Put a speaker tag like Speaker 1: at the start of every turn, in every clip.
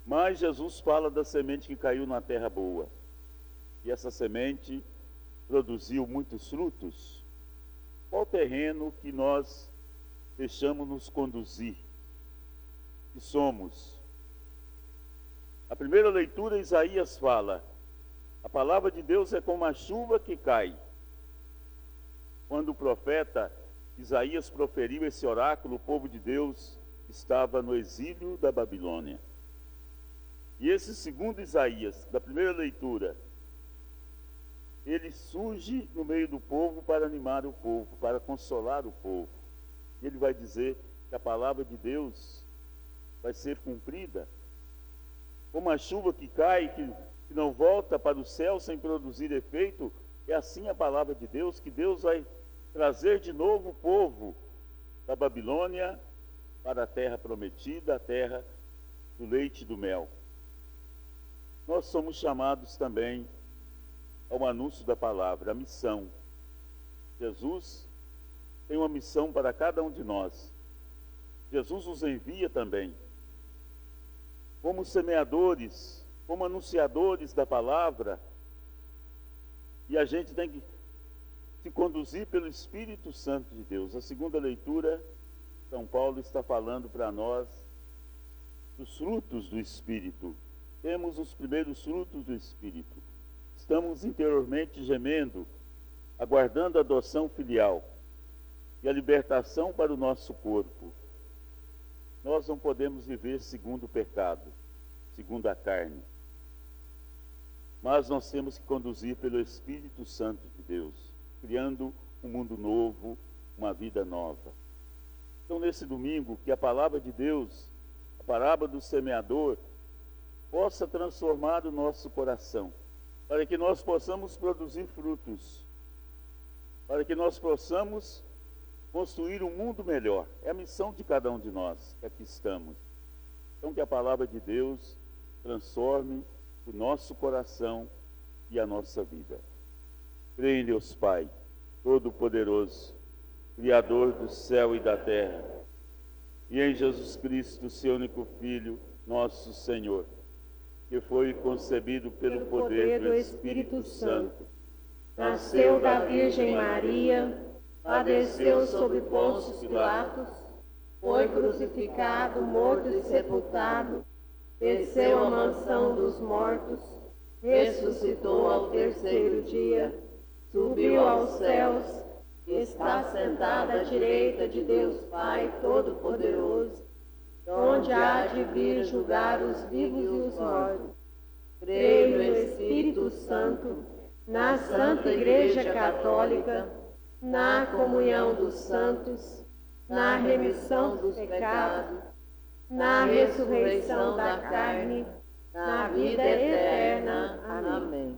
Speaker 1: Mas Jesus fala da semente que caiu na terra boa. E essa semente produziu muitos frutos. Qual terreno que nós deixamos nos conduzir? Que somos? A primeira leitura, Isaías fala: a palavra de Deus é como a chuva que cai. Quando o profeta Isaías proferiu esse oráculo, o povo de Deus estava no exílio da Babilônia. E esse segundo Isaías, da primeira leitura, ele surge no meio do povo para animar o povo, para consolar o povo. E ele vai dizer que a palavra de Deus vai ser cumprida. Como a chuva que cai, que não volta para o céu sem produzir efeito, é assim a palavra de Deus, que Deus vai trazer de novo o povo da Babilônia para a terra prometida, a terra do leite e do mel. Nós somos chamados também ao anúncio da palavra, a missão. Jesus tem uma missão para cada um de nós. Jesus nos envia também. Como semeadores, como anunciadores da palavra, e a gente tem que se conduzir pelo Espírito Santo de Deus. A segunda leitura, São Paulo está falando para nós dos frutos do Espírito. Temos os primeiros frutos do Espírito. Estamos interiormente gemendo, aguardando a adoção filial e a libertação para o nosso corpo. Nós não podemos viver segundo o pecado, segundo a carne. Mas nós temos que conduzir pelo Espírito Santo de Deus, criando um mundo novo, uma vida nova. Então, nesse domingo, que a palavra de Deus, a parábola do semeador, possa transformar o nosso coração, para que nós possamos produzir frutos, para que nós possamos construir um mundo melhor. É a missão de cada um de nós que aqui estamos. Então, que a palavra de Deus transforme o nosso coração e a nossa vida. Creio em Deus Pai, Todo-Poderoso, Criador do céu e da terra, e em Jesus Cristo, seu único Filho, nosso Senhor, que foi concebido pelo poder do Espírito Santo,
Speaker 2: nasceu da Virgem Maria, padeceu sob Pôncio Pilatos, foi crucificado, morto e sepultado, desceu à mansão dos mortos, ressuscitou ao terceiro dia, subiu aos céus, está sentado à direita de Deus Pai Todo-Poderoso, onde há de vir julgar os vivos e os mortos. Creio no Espírito Santo, na Santa Igreja Católica, na comunhão dos santos, na remissão dos pecados, na ressurreição da carne, na vida eterna. Amém.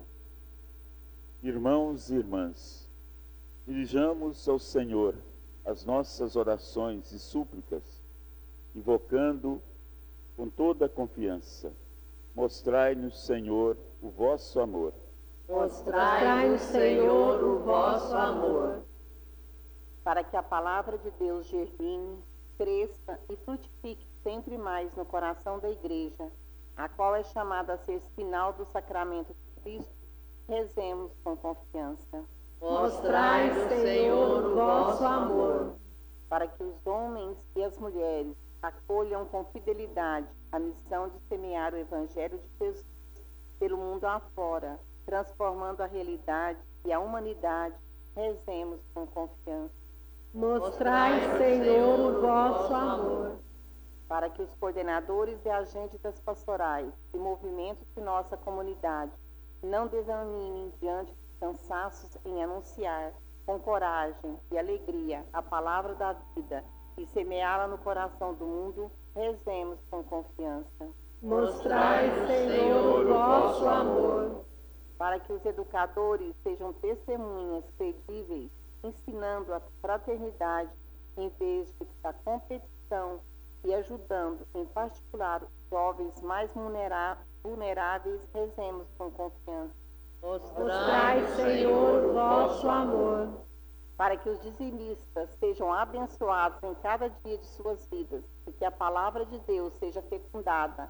Speaker 1: Irmãos e irmãs, dirijamos ao Senhor as nossas orações e súplicas, invocando com toda a confiança. Mostrai-nos, Senhor, o vosso amor.
Speaker 2: Mostrai-nos, Senhor, o vosso amor.
Speaker 3: Para que a palavra de Deus germine, cresça e frutifique sempre mais no coração da Igreja, a qual é chamada a ser sinal do sacramento de Cristo, rezemos com confiança.
Speaker 2: Mostrai-nos, Senhor, o vosso amor.
Speaker 3: Para que os homens e as mulheres acolham com fidelidade a missão de semear o Evangelho de Jesus pelo mundo afora, transformando a realidade e a humanidade, rezemos com confiança.
Speaker 2: Mostrai, Senhor, o vosso amor.
Speaker 3: Para que os coordenadores e agentes pastorais e movimentos de nossa comunidade não desanimem diante dos cansaços em anunciar com coragem e alegria a palavra da vida e semeá-la no coração do mundo, rezemos com confiança.
Speaker 2: Mostrai, Senhor, o vosso amor.
Speaker 3: Para que os educadores sejam testemunhas credíveis, ensinando a fraternidade em vez da competição e ajudando, em particular, os jovens mais vulneráveis, rezemos com confiança.
Speaker 2: Mostrai, Senhor, o vosso amor.
Speaker 3: Para que os dizimistas sejam abençoados em cada dia de suas vidas e que a palavra de Deus seja fecundada